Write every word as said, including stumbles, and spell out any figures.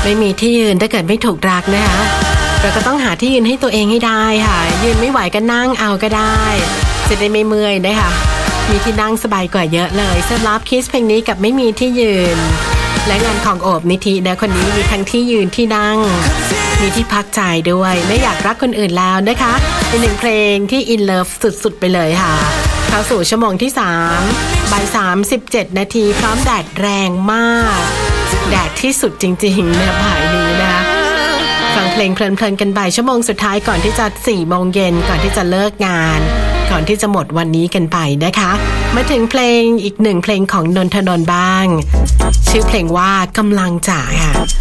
ไม่มีที่ยืนถ้าเกิดไม่ถูกรักนะคะเราก็ต้องหาที่ยืนให้ตัวเองให้ได้ค่ะยืนไม่ไหวก็นั่งเอาก็ได้จะได้ไม่เมื่อยนะคะมีที่นั่งสบายกว่าเยอะเลยสำหรับคิสเพลงนี้กับไม่มีที่ยืนและงานของโอบนิธินะคนนี้มีทั้งที่ยืนที่นั่งมีที่พักใจด้วยไม่อยากรักคนอื่นแล้วนะคะเป็นหนึ่งเพลงที่อินเลิฟสุดๆไปเลยค่ะเข้าสู่ชั่วโมงที่สามบ่ายสามสิบเจ็ดนาทีพร้อมแดดแรงมากแดดที่สุดจริงๆในบ่ายนี้นะคะฟังเพลงเพลินๆกันบ่ายชั่วโมงสุดท้ายก่อนที่จะสี่โมงเย็นก่อนที่จะเลิกงานก่อนที่จะหมดวันนี้กันไปนะคะมาถึงเพลงอีกหนึ่งเพลงของนนทนนท์บ้างชื่อเพลงว่ากำลังจะค่ะ